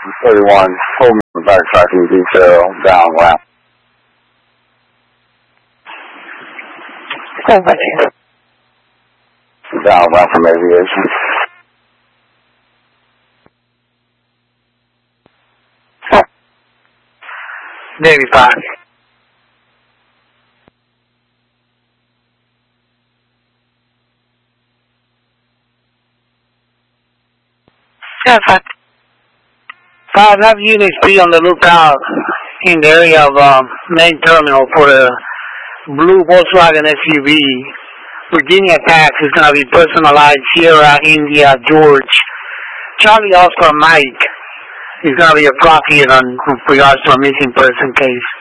31, hold me back tracking detail, down ramp. Down ramp from aviation. Navy 5. Yeah, 5. 5, have units be on the lookout in the area of main terminal for the blue Volkswagen SUV. Virginia tax is going to be personalized Sierra, India, George. Charlie Oscar Mike is going to be appropriate on regards to a missing person case.